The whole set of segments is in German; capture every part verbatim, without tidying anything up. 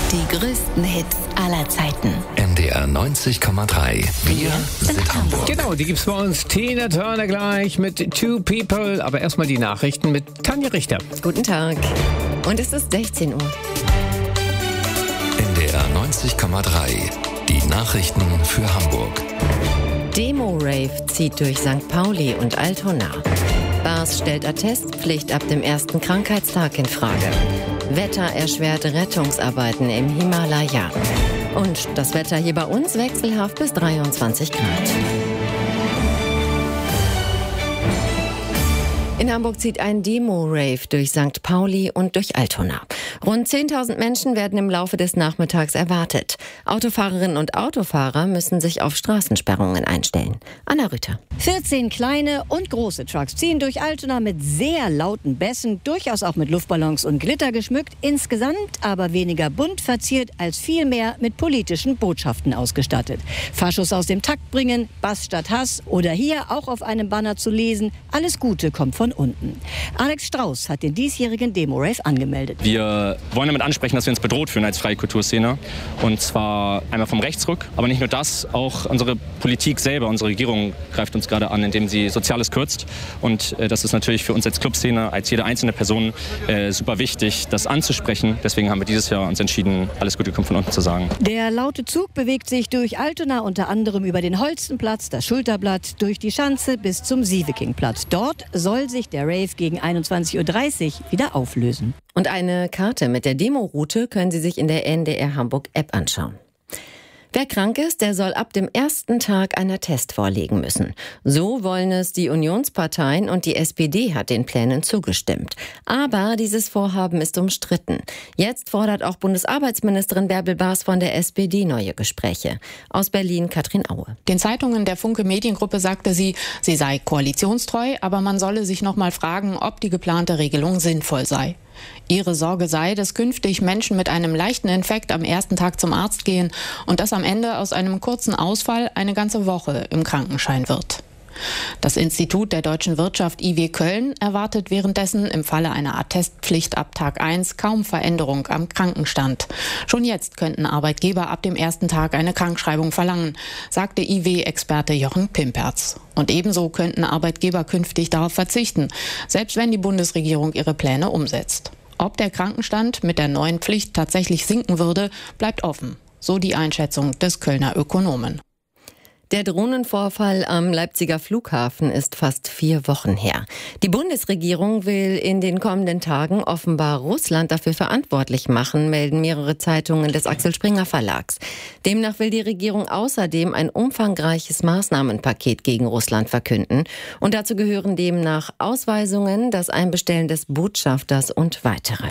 Die größten Hits aller Zeiten. N D R neunzig Komma drei. Wir sind Hamburg. Genau, die gibt's bei uns. Tina Turner gleich mit Two People. Aber erstmal die Nachrichten mit Tanja Richter. Guten Tag. Und es ist sechzehn Uhr. N D R neunzig Komma drei. Die Nachrichten für Hamburg. Demo-Rave zieht durch Sankt Pauli und Altona. Bars stellt Attestpflicht ab dem ersten Krankheitstag in Frage. Wetter erschwert Rettungsarbeiten im Himalaya. Und das Wetter hier bei uns wechselhaft bis dreiundzwanzig Grad. In Hamburg zieht ein Demo-Rave durch Sankt Pauli und durch Altona. Rund zehntausend Menschen werden im Laufe des Nachmittags erwartet. Autofahrerinnen und Autofahrer müssen sich auf Straßensperrungen einstellen. Anna Rüther. vierzehn kleine und große Trucks ziehen durch Altona mit sehr lauten Bässen, durchaus auch mit Luftballons und Glitter geschmückt, insgesamt aber weniger bunt verziert als vielmehr mit politischen Botschaften ausgestattet. Faschos aus dem Takt bringen, Bass statt Hass oder hier auch auf einem Banner zu lesen, alles Gute kommt von unten. Alex Strauß hat den diesjährigen Demo-Rave angemeldet. Wir wollen damit ansprechen, dass wir uns bedroht fühlen als freie Kulturszene. Und zwar einmal vom Rechtsruck, aber nicht nur das, auch unsere Politik selber, unsere Regierung greift uns gerade an, indem sie Soziales kürzt. Und äh, das ist natürlich für uns als Clubszene, als jede einzelne Person äh, super wichtig, das anzusprechen. Deswegen haben wir dieses Jahr uns entschieden, alles Gute kommt von unten zu sagen. Der laute Zug bewegt sich durch Altona unter anderem über den Holstenplatz, das Schulterblatt, durch die Schanze bis zum Sievekingplatz. Dort soll sich der Rave gegen einundzwanzig Uhr dreißig wieder auflösen. Und eine Karte mit der Demo-Route können Sie sich in der N D R Hamburg-App anschauen. Wer krank ist, der soll ab dem ersten Tag einen Attest vorlegen müssen. So wollen es die Unionsparteien und die S P D hat den Plänen zugestimmt. Aber dieses Vorhaben ist umstritten. Jetzt fordert auch Bundesarbeitsministerin Bärbel Baas von der S P D neue Gespräche. Aus Berlin Katrin Aue. Den Zeitungen der Funke Mediengruppe sagte sie, sie sei koalitionstreu, aber man solle sich noch mal fragen, ob die geplante Regelung sinnvoll sei. Ihre Sorge sei, dass künftig Menschen mit einem leichten Infekt am ersten Tag zum Arzt gehen und dass am Ende aus einem kurzen Ausfall eine ganze Woche im Krankenschein wird. Das Institut der deutschen Wirtschaft I W Köln erwartet währenddessen im Falle einer Attestpflicht ab Tag eins kaum Veränderung am Krankenstand. Schon jetzt könnten Arbeitgeber ab dem ersten Tag eine Krankschreibung verlangen, sagte I W-Experte Jochen Pimperz. Und ebenso könnten Arbeitgeber künftig darauf verzichten, selbst wenn die Bundesregierung ihre Pläne umsetzt. Ob der Krankenstand mit der neuen Pflicht tatsächlich sinken würde, bleibt offen. So die Einschätzung des Kölner Ökonomen. Der Drohnenvorfall am Leipziger Flughafen ist fast vier Wochen her. Die Bundesregierung will in den kommenden Tagen offenbar Russland dafür verantwortlich machen, melden mehrere Zeitungen des Axel Springer Verlags. Demnach will die Regierung außerdem ein umfangreiches Maßnahmenpaket gegen Russland verkünden. Und dazu gehören demnach Ausweisungen, das Einbestellen des Botschafters und weitere.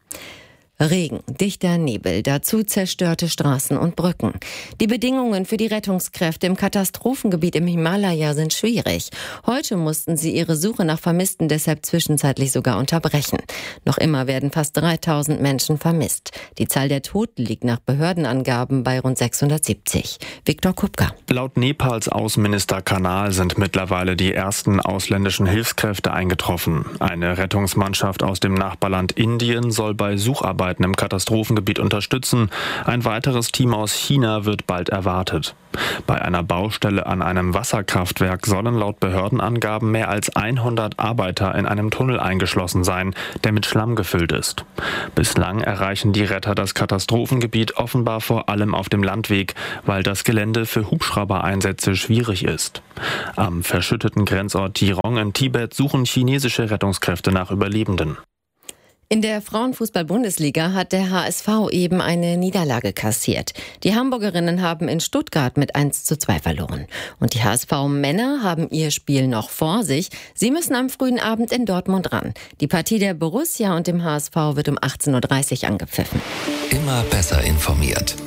Regen, dichter Nebel, dazu zerstörte Straßen und Brücken. Die Bedingungen für die Rettungskräfte im Katastrophengebiet im Himalaya sind schwierig. Heute mussten sie ihre Suche nach Vermissten deshalb zwischenzeitlich sogar unterbrechen. Noch immer werden fast dreitausend Menschen vermisst. Die Zahl der Toten liegt nach Behördenangaben bei rund sechshundertsiebzig. Viktor Kupka. Laut Nepals Außenminister Kanal sind mittlerweile die ersten ausländischen Hilfskräfte eingetroffen. Eine Rettungsmannschaft aus dem Nachbarland Indien soll bei Sucharbeiten im Katastrophengebiet unterstützen. Ein weiteres Team aus China wird bald erwartet. Bei einer Baustelle an einem Wasserkraftwerk sollen laut Behördenangaben mehr als hundert Arbeiter in einem Tunnel eingeschlossen sein, der mit Schlamm gefüllt ist. Bislang erreichen die Retter das Katastrophengebiet offenbar vor allem auf dem Landweg, weil das Gelände für Hubschraubereinsätze schwierig ist. Am verschütteten Grenzort Tirong in Tibet suchen chinesische Rettungskräfte nach Überlebenden. In der Frauenfußball-Bundesliga hat der H S V eben eine Niederlage kassiert. Die Hamburgerinnen haben in Stuttgart mit eins zu zwei verloren. Und die H S V-Männer haben ihr Spiel noch vor sich. Sie müssen am frühen Abend in Dortmund ran. Die Partie der Borussia und dem H S V wird um achtzehn Uhr dreißig angepfiffen. Immer besser informiert.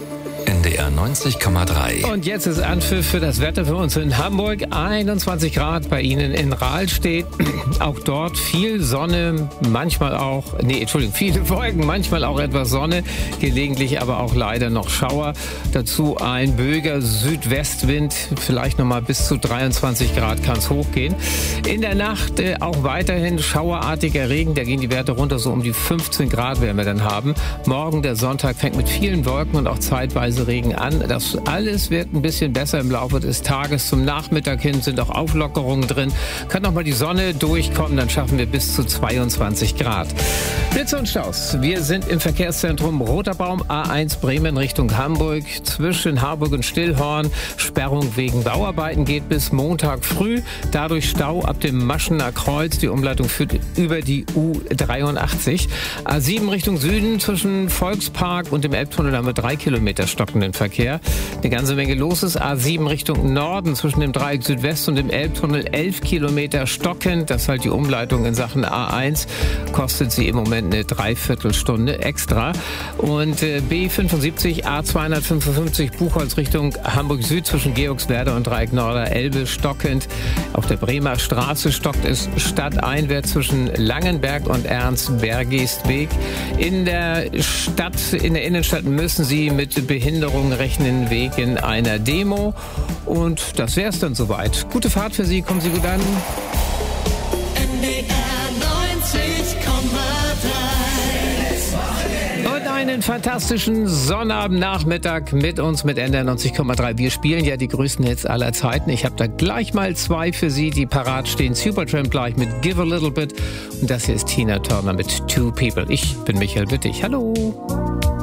N D R neunzig Komma drei. Und jetzt ist Anpfiff für das Wetter für uns in Hamburg. einundzwanzig Grad bei Ihnen in Rahlstedt. Auch dort viel Sonne, manchmal auch, nee, Entschuldigung, viele Wolken, manchmal auch etwas Sonne, gelegentlich aber auch leider noch Schauer. Dazu ein böiger Südwestwind, vielleicht nochmal bis zu dreiundzwanzig Grad kann es hochgehen. In der Nacht äh, auch weiterhin schauerartiger Regen, da gehen die Werte runter, so um die fünfzehn Grad werden wir dann haben. Morgen, der Sonntag, fängt mit vielen Wolken und auch zeitweise Regen an. Das alles wird ein bisschen besser im Laufe des Tages. Zum Nachmittag hin sind auch Auflockerungen drin. Kann noch mal die Sonne durchkommen, dann schaffen wir bis zu zweiundzwanzig Grad. Blitze und Staus. Wir sind im Verkehrszentrum Roter Baum, A eins Bremen Richtung Hamburg. Zwischen Harburg und Stillhorn. Sperrung wegen Bauarbeiten geht bis Montag früh. Dadurch Stau ab dem Maschener Kreuz. Die Umleitung führt über die U dreiundachtzig. A sieben Richtung Süden zwischen Volkspark und dem Elbtunnel haben wir drei Kilometer stockenden Verkehr. Eine ganze Menge los ist. A sieben Richtung Norden zwischen dem Dreieck Südwest und dem Elbtunnel elf Kilometer stockend. Das ist halt die Umleitung in Sachen A eins. Kostet sie im Moment eine Dreiviertelstunde extra. Und äh, B fünfundsiebzig A zweihundertfünfundfünfzig Buchholz Richtung Hamburg Süd zwischen Georgswerder und Dreieck Norder Elbe stockend. Auf der Bremer Straße stockt es stadteinwärts zwischen Langenberg und Ernst-Bergist-Weg. In der Stadt, in der Innenstadt müssen Sie mit Behinderung rechnen wegen einer Demo. Und das wäre es dann soweit. Gute Fahrt für Sie, kommen Sie gut an. N D R neunzig Komma drei. Und einen fantastischen Sonnabendnachmittag mit uns mit N D R neunzig Komma drei. Wir spielen ja die größten Hits aller Zeiten. Ich habe da gleich mal zwei für Sie, die parat stehen. Supertramp gleich mit Give a Little Bit. Und das hier ist Tina Turner mit Two People. Ich bin Michael Wittig. Hallo.